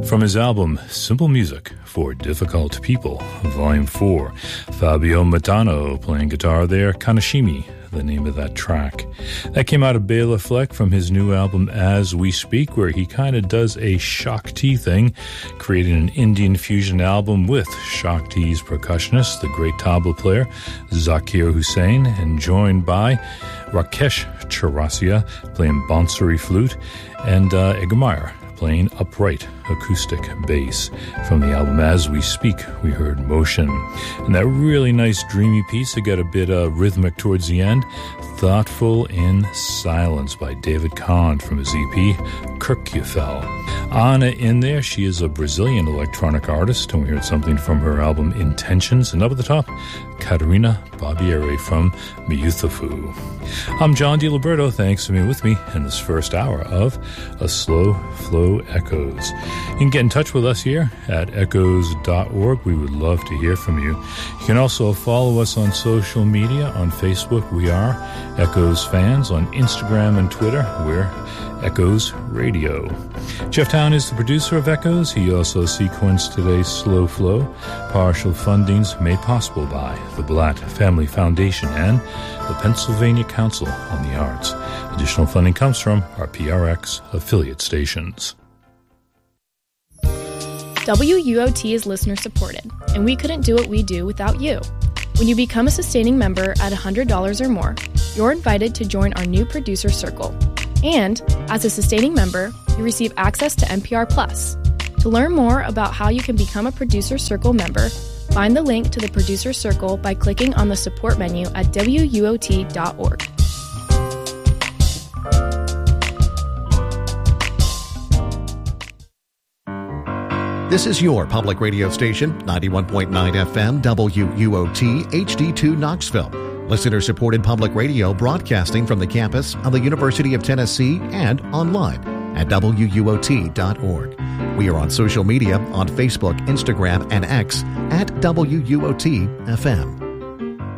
From his album Simple Music for Difficult People, Volume 4, Fabio Matano playing guitar there, Kanashimi, the name of that track. That came out of Bela Fleck from his new album As We Speak, where he kind of does a Shakti thing, creating an Indian fusion album with Shakti's percussionist, the great tabla player Zakir Hussain, and joined by Rakesh Chaurasia playing Bansuri flute, and Egemeyer playing upright acoustic bass. From the album As We Speak, we heard Motion. And that really nice dreamy piece that got a bit rhythmic towards the end, Thoughtful in Silence by David Kahn from his EP Kirkjufell. Anna in there, she is a Brazilian electronic artist, and we heard something from her album Intentions. And up at the top, Catarina Barbieri from Miyuthafu. I'm John DiLiberto. Thanks for being with me in this first hour of A Slow Flow Echoes. You can get in touch with us here at echoes.org. We would love to hear from you. You can also follow us on social media. On Facebook, we are Echoes Fans. On Instagram and Twitter, we're Echoes Radio. Jeff Town is the producer of Echoes. He also sequenced today's Slow Flow. Partial fundings made possible by the Blatt Family Foundation and the Pennsylvania Council on the Arts. Additional funding comes from our PRX affiliate stations. WUOT is listener supported, and we couldn't do what we do without you. When you become a sustaining member at $100 or more, you're invited to join our new producer circle. And as a sustaining member, you receive access to NPR Plus. To learn more about how you can become a producer circle member, find the link to the producer circle by clicking on the support menu at WUOT.org. This is your public radio station, 91.9 FM, WUOT, HD2 Knoxville. Listener-supported public radio broadcasting from the campus of the University of Tennessee and online at WUOT.org. We are on social media on Facebook, Instagram, and X at WUOT FM.